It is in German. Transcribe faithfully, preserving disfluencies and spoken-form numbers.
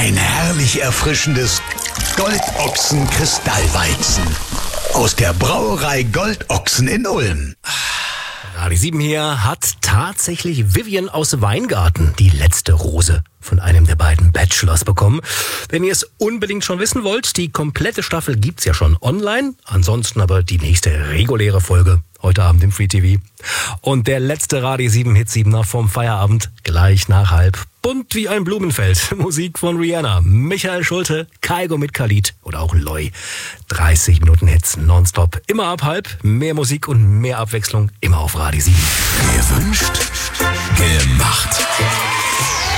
Ein herrlich erfrischendes Goldochsen-Kristallweizen aus der Brauerei Goldochsen in Ulm. Radio sieben hier hat tatsächlich Vivian aus Weingarten die letzte Rose von einem der beiden Bachelors bekommen. Wenn ihr es unbedingt schon wissen wollt, die komplette Staffel gibt's ja schon online. Ansonsten aber die nächste reguläre Folge heute Abend im Free T V. Und der letzte Radio sieben Hit siebener vom Feierabend gleich nach halb. Bunt wie ein Blumenfeld. Musik von Rihanna, Michael Schulte, Kygo mit Khalid oder auch Loy. dreißig Minuten Hits nonstop. Immer ab halb. Mehr Musik und mehr Abwechslung. Immer auf Radio sieben. Gewünscht, gemacht.